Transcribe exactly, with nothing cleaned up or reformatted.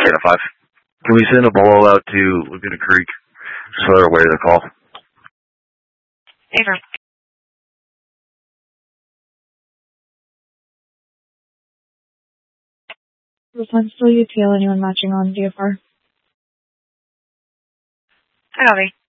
Data five. Can we send a bolo out to Laguna Creek so they're aware of the call? Affirm. This one's still U T L, anyone matching on D F R? I copy.